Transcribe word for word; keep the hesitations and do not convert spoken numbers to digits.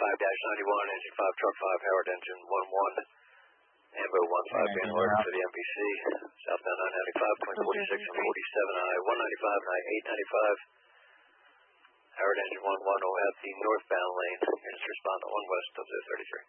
five ninety-one, engine five, truck five, Howard engine one one, Ambo one five being ordered for the M P C, southbound nine ninety-five, point four six and forty-seven I, one ninety-five and I eight ninety-five, Howard engine one one will have the northbound lane, units respond to one west of the thirty-three.